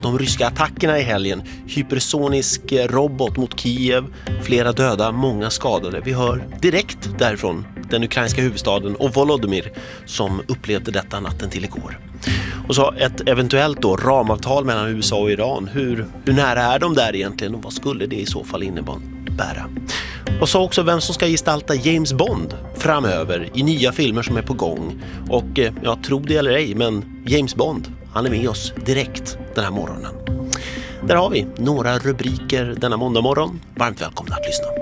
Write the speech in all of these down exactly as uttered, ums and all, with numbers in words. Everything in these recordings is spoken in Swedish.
De ryska attackerna i helgen, hypersonisk robot mot Kiev, flera döda, många skadade. Vi hör direkt därifrån den ukrainska huvudstaden och Volodymyr som upplevde detta natten till igår. Och så ett eventuellt då ramavtal mellan U S A och Iran. Hur, hur nära är de där egentligen och vad skulle det i så fall innebära? Och så också vem som ska gestalta James Bond framöver i nya filmer som är på gång. Och jag tror det eller ej, men James Bond, han är med oss direkt den här morgonen. Där har vi några rubriker denna måndag morgon. Varmt välkomna att lyssna.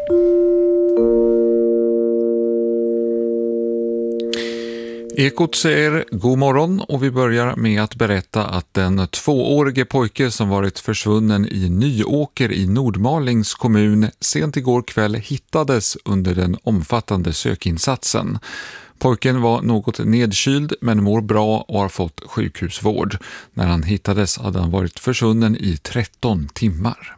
Ekot säger god morgon och vi börjar med att berätta att den tvåårige pojke som varit försvunnen i Nyåker i Nordmalings kommun sent igår kväll hittades under den omfattande sökinsatsen. Pojken var något nedkyld men mår bra och har fått sjukhusvård. När han hittades hade han varit försvunnen i tretton timmar.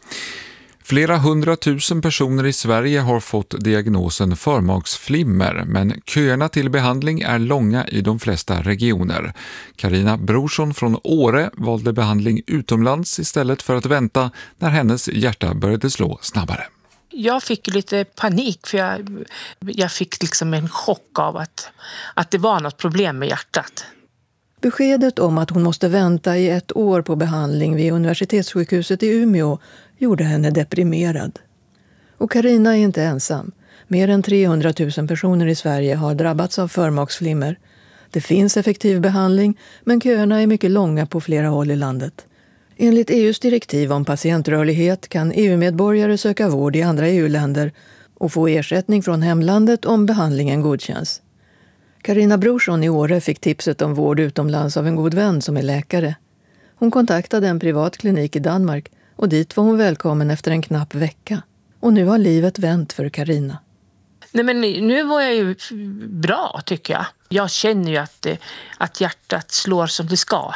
Flera hundratusen personer i Sverige har fått diagnosen förmaksflimmer, men köerna till behandling är långa i de flesta regioner. Carina Brorsson från Åre valde behandling utomlands istället för att vänta när hennes hjärta började slå snabbare. Jag fick lite panik för jag, jag fick liksom en chock av att, att det var något problem med hjärtat. Beskedet om att hon måste vänta i ett år på behandling vid universitetssjukhuset i Umeå gjorde henne deprimerad. Och Carina är inte ensam. Mer än trehundratusen personer i Sverige har drabbats av förmaksflimmer. Det finns effektiv behandling, men köerna är mycket långa på flera håll i landet. Enligt E U:s direktiv om patientrörlighet kan E U-medborgare söka vård i andra E U-länder och få ersättning från hemlandet om behandlingen godkänns. Carina Brorsson i Åre fick tipset om vård utomlands av en god vän som är läkare. Hon kontaktade en privat klinik i Danmark och dit var hon välkommen efter en knapp vecka. Och nu har livet vänt för Carina. Nej, men nu var jag ju bra tycker jag. Jag känner ju att, det, att hjärtat slår som det ska.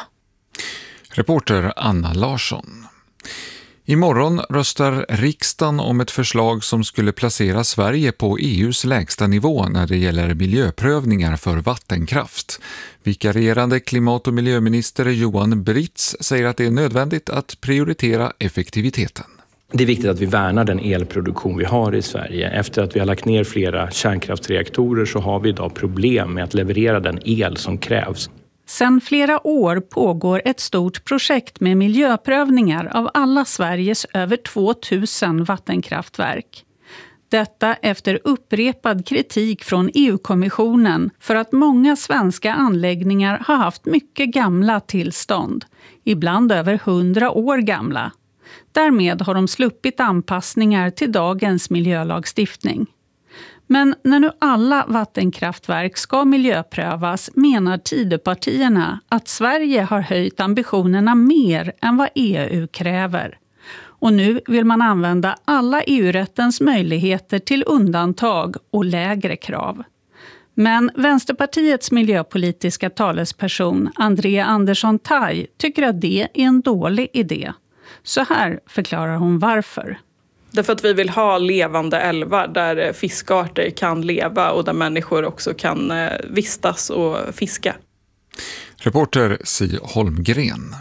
Reporter Anna Larsson. Imorgon röstar riksdagen om ett förslag som skulle placera Sverige på E U:s lägsta nivå när det gäller miljöprövningar för vattenkraft. Vikarierande klimat- och miljöminister Johan Britz säger att det är nödvändigt att prioritera effektiviteten. Det är viktigt att vi värnar den elproduktion vi har i Sverige. Efter att vi har lagt ner flera kärnkraftsreaktorer så har vi idag problem med att leverera den el som krävs. Sedan flera år pågår ett stort projekt med miljöprövningar av alla Sveriges över tvåtusen vattenkraftverk. Detta efter upprepad kritik från E U-kommissionen för att många svenska anläggningar har haft mycket gamla tillstånd, ibland över hundra år gamla. Därmed har de sluppit anpassningar till dagens miljölagstiftning. Men när nu alla vattenkraftverk ska miljöprövas menar Tidöpartierna att Sverige har höjt ambitionerna mer än vad E U kräver. Och nu vill man använda alla E U-rättens möjligheter till undantag och lägre krav. Men Vänsterpartiets miljöpolitiska talesperson Andrea Andersson Tai tycker att det är en dålig idé. Så här förklarar hon varför. Därför att vi vill ha levande älvar där fiskarter kan leva och där människor också kan vistas och fiska. Reporter Si Holmgren.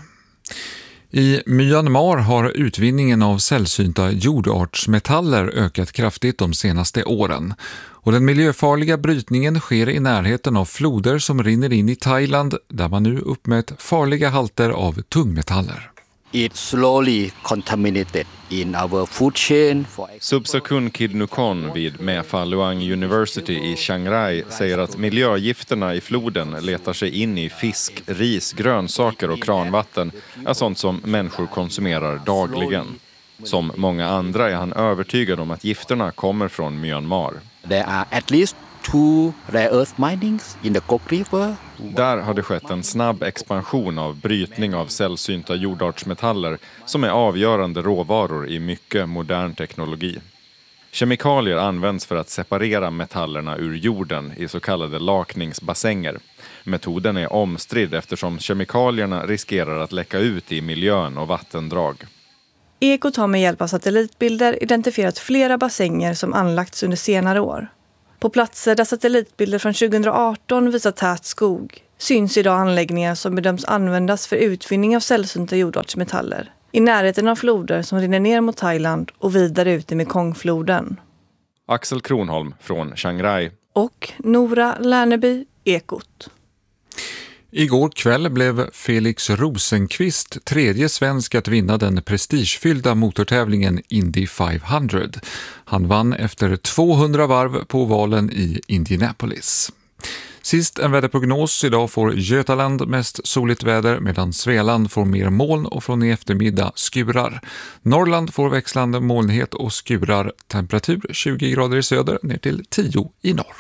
I Myanmar har utvinningen av sällsynta jordartsmetaller ökat kraftigt de senaste åren. Och den miljöfarliga brytningen sker i närheten av floder som rinner in i Thailand där man nu uppmätt farliga halter av tungmetaller. It slowly contaminated in our food chain. Subsakun Kidnukon vid Mae Luang University i Chiang Rai säger att miljögifterna i floden letar sig in i fisk, ris, grönsaker och kranvatten är sånt som människor konsumerar dagligen. Som många andra är han övertygad om att gifterna kommer från Myanmar. There are at least two rare earth minings in the Kok River. Där har det skett en snabb expansion av brytning av sällsynta jordartsmetaller som är avgörande råvaror i mycket modern teknologi. Kemikalier används för att separera metallerna ur jorden i så kallade lakningsbassänger. Metoden är omstridd eftersom kemikalierna riskerar att läcka ut i miljön och vattendrag. Ekot har med hjälp av satellitbilder identifierat flera bassänger som anlagts under senare år. På platser där satellitbilder från tjugoarton visar tät skog syns idag anläggningar som bedöms användas för utvinning av sällsynta jordartsmetaller i närheten av floder som rinner ner mot Thailand och vidare ut i Mekongfloden. Axel Kronholm från Chiang Rai. Och Nora Lärneby, Ekot. Igår kväll blev Felix Rosenqvist tredje svensk att vinna den prestigefyllda motortävlingen Indy femhundra. Han vann efter tvåhundra varv på ovalen i Indianapolis. Sist en väderprognos, idag får Götaland mest soligt väder medan Svealand får mer moln och från i eftermiddag skurar. Norrland får växlande molnighet och skurar, temperatur tjugo grader i söder ner till tio i norr.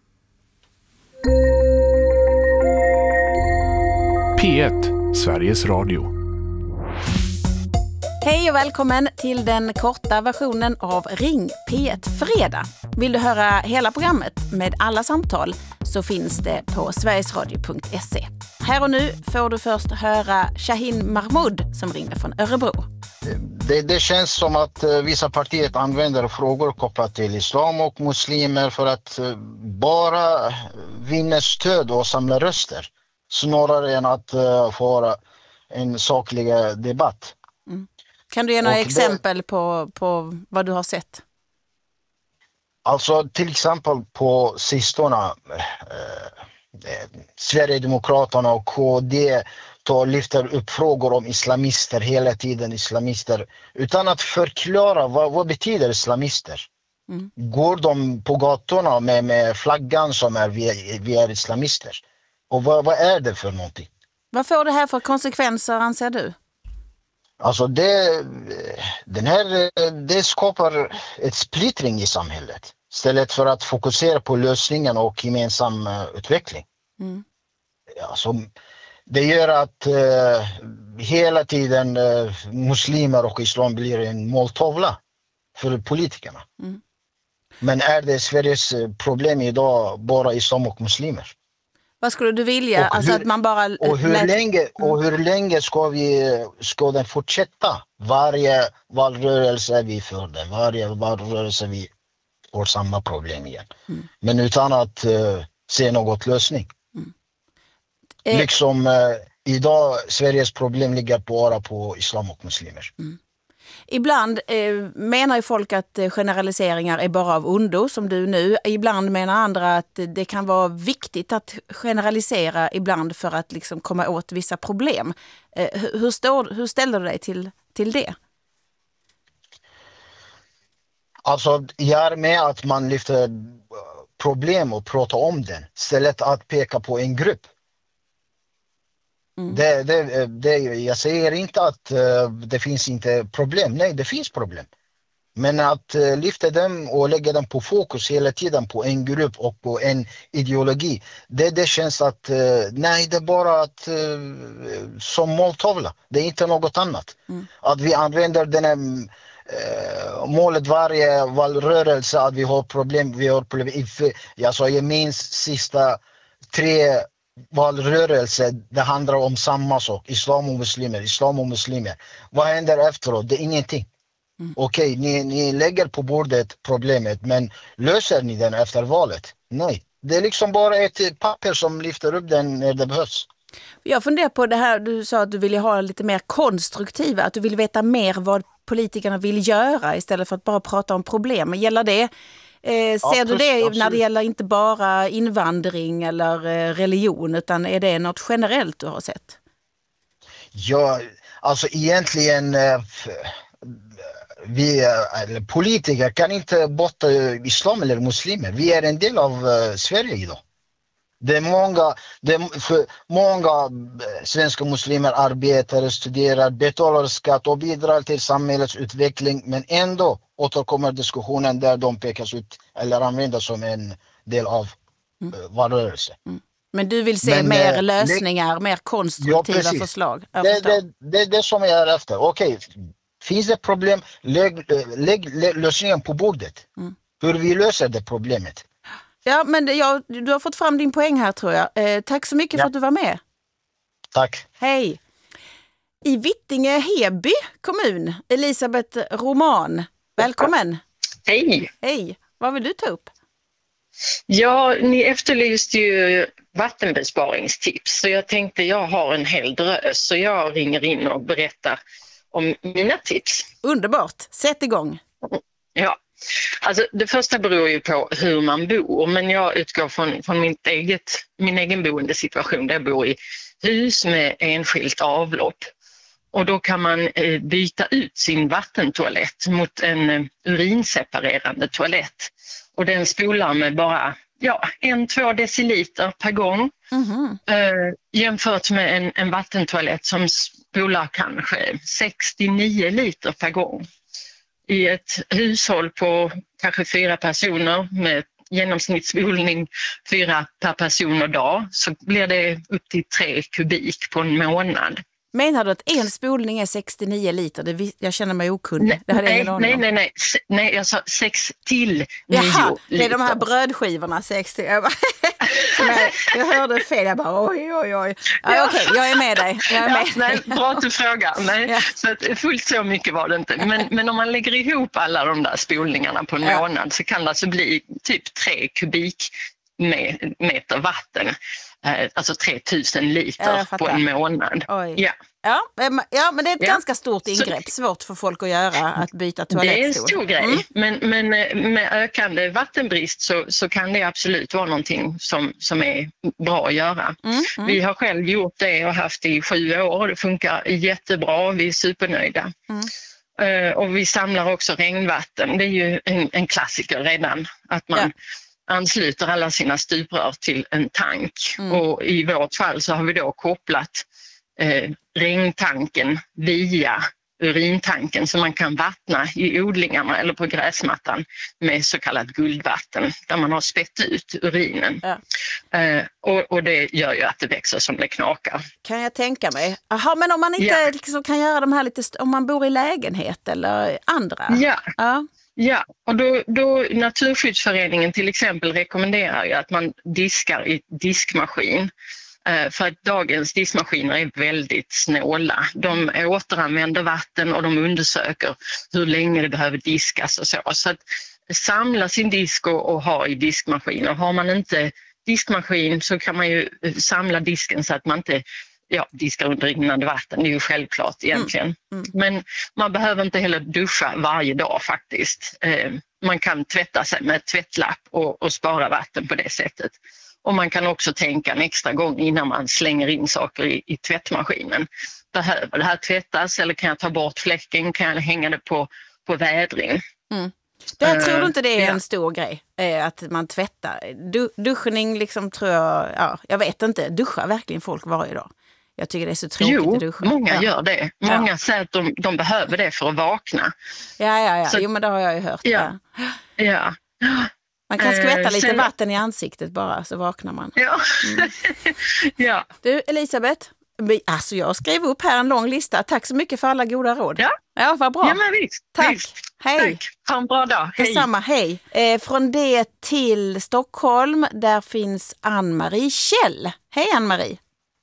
P ett, Sveriges Radio. Hej och välkommen till den korta versionen av Ring P ett Fredag. Vill du höra hela programmet med alla samtal så finns det på sverigesradio punkt se. Här och nu får du först höra Shahin Mahmoud som ringde från Örebro. Det, det känns som att uh, vissa partier använder frågor kopplat till islam och muslimer för att uh, bara vinna stöd och samla röster. Snarare än att uh, få en saklig debatt. Mm. Kan du ge några och exempel det, på, på vad du har sett? Alltså till exempel på sistone eh, Sverigedemokraterna och K D tar, lyfter upp frågor om islamister hela tiden, islamister utan att förklara vad, vad betyder islamister. Mm. Går de på gatorna med, med flaggan som är vi, vi är islamister? Och vad, vad är det för någonting? Vad får det här för konsekvenser anser du? Alltså det, den här, det skapar ett splittring i samhället istället för att fokusera på lösningen och gemensam utveckling. Mm. Alltså, det gör att uh, hela tiden uh, muslimer och islam blir en måltavla för politikerna. Mm. Men är det Sveriges problem idag bara islam och muslimer? Vad skulle du vilja? Och alltså hur, att man bara och, hur lät... länge, och hur länge ska, vi, ska den fortsätta? Varje valrörelse vi för den. Varje valrörelse vi får samma problem igen. Mm. Men utan att uh, se något lösning. Mm. Eh. Liksom uh, idag Sveriges problem ligger bara på islam och muslimer. Mm. Ibland eh, menar ju folk att eh, generaliseringar är bara av ondo som du nu. Ibland menar andra att det kan vara viktigt att generalisera ibland för att liksom komma åt vissa problem. Eh, hur, står, hur ställer du dig till, till det? Alltså jag är med att man lyfter problem och pratar om den istället att peka på en grupp. Mm. Det, det, det, jag säger inte att uh, det finns inte problem. Nej, det finns problem. Men att uh, lyfta dem och lägga dem på fokus hela tiden på en grupp och på en ideologi. Det, det känns att uh, nej, det är bara att, uh, som måltavla. Det är inte något annat. Mm. Att vi använder den här uh, målet varje valrörelse att vi har problem. Vi har problem. Alltså, jag minns sista tre valrörelse, det handlar om samma sak. Islam och muslimer, islam och muslimer. Vad händer efteråt? Det är ingenting. Mm. Okej, ni, ni lägger på bordet problemet, men löser ni den efter valet? Nej. Det är liksom bara ett papper som lyfter upp den när det behövs. Jag funderar på det här, du sa att du ville ha lite mer konstruktiva, att du vill veta mer vad politikerna vill göra istället för att bara prata om problem. Gäller det? Eh, ser ja, du det absolut. När det gäller inte bara invandring eller eh, religion, utan är det något generellt du har sett? Ja, alltså egentligen eh, vi eh, politiker kan inte borta islam eller muslimer. Vi är en del av eh, Sverige idag. Det är många, det är för många svenska muslimer arbetar, studerar, betalar skatt och bidrar till samhällets utveckling, men ändå återkommer diskussionen där de pekas ut eller användas som en del av mm. valrörelse. Mm. Men du vill se men, mer äh, lösningar, det, mer konstruktiva ja, förslag? Det är det, det, det som jag är efter. Okej, finns det problem, lägg, lägg, lägg lösningen på bordet. Mm. Hur vi löser det problemet. Ja, men jag, du har fått fram din poäng här tror jag. Eh, tack så mycket ja. för att du var med. Tack. Hej. I Vittinge-Heby kommun, Elisabeth Roman. Välkommen. Hej. Hej. Vad vill du ta upp? Ja, ni efterlyste ju vattenbesparingstips, så jag tänkte jag har en hel drös, så jag ringer in och berättar om mina tips. Underbart, sätt igång. Ja, alltså det första beror ju på hur man bor, men jag utgår från, från mitt eget, min egen boendesituation där jag bor i hus med enskilt avlopp. Och då kan man eh, byta ut sin vattentoalett mot en eh, urinseparerande toalett. Och den spolar med bara ja, en, två deciliter per gång. Mm-hmm. Eh, jämfört med en, en vattentoalett som spolar kanske sextionio liter per gång. I ett hushåll på kanske fyra personer med genomsnittsspolning fyra per person och dag så blir det upp till tre kubik på en månad. Menar du att en spolning är sextionio liter? Det, jag känner mig okunnig. Det hade nej, jag nej, nej, nej, nej, jag sa sex till nio Jaha, det är liter. de här brödskivorna, sextio. Jag, bara, jag, jag hörde fel, jag bara oj, oj, oj. Ja, ja. Okej, jag är med dig. Jag är med. Ja, nej, bra att du frågar. Nej, ja. Så att, fullt så mycket var det inte. Men, men om man lägger ihop alla de där spolningarna på en ja. månad så kan det alltså bli typ tre kubikmeter vatten. Alltså tre tusen liter på en månad. Oj. Ja. Ja, ja, men det är ett ja. ganska stort ingrepp. Så, svårt för folk att göra, att byta toalettstol. Det är en stor grej, mm. men, men med ökande vattenbrist så, så kan det absolut vara någonting som, som är bra att göra. Mm. Mm. Vi har själv gjort det och haft det i sju år. Det funkar jättebra, vi är supernöjda. Mm. Uh, och vi samlar också regnvatten. Det är ju en, en klassiker redan, att man ja. ansluter alla sina stuprör till en tank. Mm. Och i vårt fall så har vi då kopplat eh, regntanken via urintanken så man kan vattna i odlingarna eller på gräsmattan med så kallat guldvatten där man har spett ut urinen. Ja. Eh, och, och det gör ju att det växer som det knakar. Kan jag tänka mig. Aha, men om man inte ja. liksom kan göra de här lite, om man bor i lägenhet eller andra? Ja. Ja. Ja, och då, då Naturskyddsföreningen till exempel rekommenderar ju att man diskar i diskmaskin. Eh, för att dagens diskmaskiner är väldigt snåla. De återanvänder vatten och de undersöker hur länge det behöver diskas och så. Så att samla sin disk och, och ha i diskmaskiner. Har man inte diskmaskin så kan man ju samla disken så att man inte ja, diskar under rinnande vatten. Det är ju självklart egentligen. Mm. Mm. Men man behöver inte heller duscha varje dag faktiskt. Eh, man kan tvätta sig med ett tvättlapp och, och spara vatten på det sättet. Och man kan också tänka en extra gång innan man slänger in saker i, i tvättmaskinen. Behöver det här tvättas eller kan jag ta bort fläcken? Kan jag hänga det på, på vädring? Mm. Det uh, tror du inte det är ja. en stor grej? Eh, att man tvättar? Du, duschning liksom tror jag, ja, jag vet inte. Duschar verkligen folk varje dag? Jag tycker det är så tråkigt jo, att duscha. många ja. gör det. Många ja. säger att de, de behöver det för att vakna. Ja, ja, ja. Så, jo, men det har jag ju hört. Ja. Ja. ja. Man kan skvätta eh, lite sen... vatten i ansiktet bara så vaknar man. Ja. Mm. ja. Du, Elisabeth, alltså jag skrev upp här en lång lista. Tack så mycket för alla goda råd. Ja, ja vad bra. Ja, men visst. Tack. Visst. Hej. Tack. Ha en bra dag. Hej. Detsamma, hej. Eh, från det till Stockholm, där finns Ann-Marie Kjell. Hej Ann-Marie.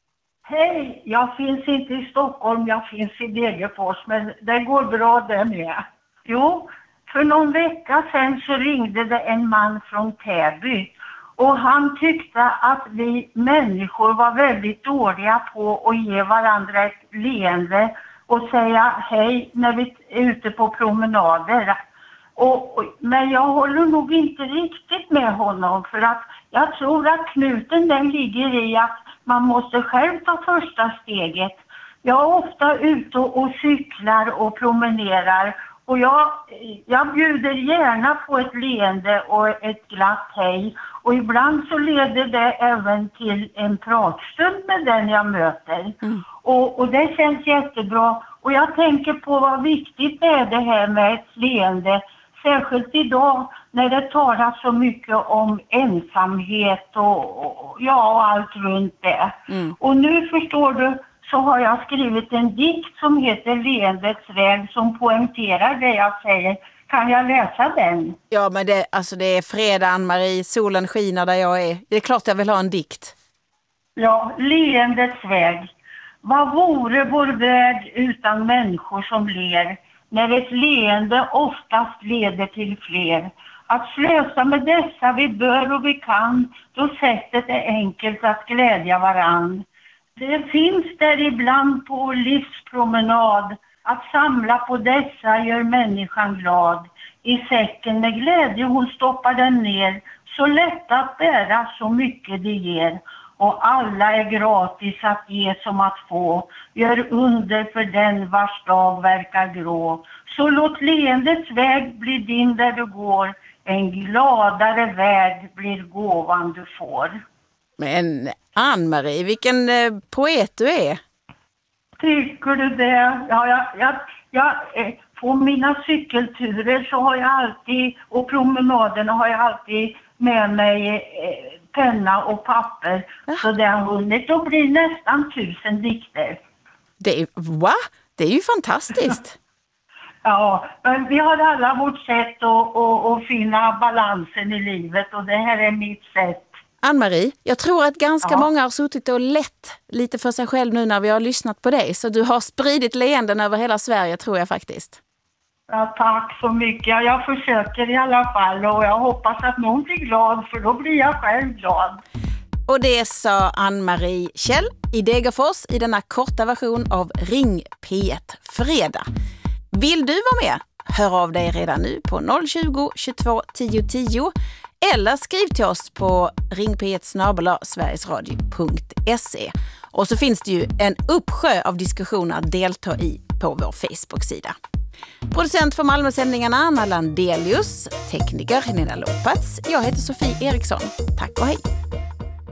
Hej, jag finns inte i Stockholm, jag finns i Degerfors, men det går bra det med. Jo, för någon vecka sedan så ringde det en man från Täby och han tyckte att vi människor var väldigt dåliga på att ge varandra ett leende och säga hej när vi är ute på promenader. Och, och, men jag håller nog inte riktigt med honom för att jag tror att knuten den ligger i att man måste själv ta första steget. Jag är ofta ute och cyklar och promenerar och jag, jag bjuder gärna på ett leende och ett glatt hej. Och ibland så leder det även till en pratstund med den jag möter. Mm. Och, och det känns jättebra. Och jag tänker på vad viktigt är det här med ett leende. Särskilt idag när det talas så mycket om ensamhet och, och, ja, och allt runt det. Mm. Och nu förstår du så har jag skrivit en dikt som heter Leendets väg som poängterar det jag säger. Kan jag läsa den? Ja, men det, alltså det är fredag, Ann-Marie. Solen skiner där jag är. Det är klart jag vill ha en dikt. Ja, leendets väg. Vad vore vår värld utan människor som ler? När ett leende oftast leder till fler. Att slösa med dessa vi bör och vi kan, då sättet är enkelt att glädja varann. Det finns där ibland på livspromenad, att samla på dessa gör människan glad. I säcken med glädje hon stoppar den ner, så lätt att bära, så mycket det ger. Och alla är gratis att ge som att få, gör under för den vars dag verkar grå. Så låt leendets väg bli din där du går, en gladare värld blir gåvan du får. Men Ann-Marie, vilken eh, poet du är. Tycker du det? Ja, jag, jag, jag, eh, på mina cykelturer så har jag alltid, och promenaderna har jag alltid med mig eh, penna och papper. Ja. Så det har hunnit att bli nästan tusen dikter. Det är, va? Det är ju fantastiskt. Ja, men vi har alla vårt sätt att, att, att finna balansen i livet, och det här är mitt sätt. Ann-Marie, jag tror att ganska ja. många har suttit och lett lite för sig själv nu när vi har lyssnat på dig. Så du har spridit leenden över hela Sverige, tror jag faktiskt. Ja, tack så mycket. Jag försöker i alla fall, och jag hoppas att någon blir glad, för då blir jag själv glad. Och det sa Ann-Marie Kjell i Degerfors i denna korta version av Ring P ett Fredag. Vill du vara med? Hör av dig redan nu på noll tjugo, tjugotvå, tio tio eller skriv till oss på ring p ett snabel-a sverigesradio punkt se. Och så finns det ju en uppsjö av diskussioner att delta i på vår Facebook-sida. Producent för Malmösändningarna Anna Landelius, tekniker Helena Lopats. Jag heter Sofie Eriksson. Tack och hej!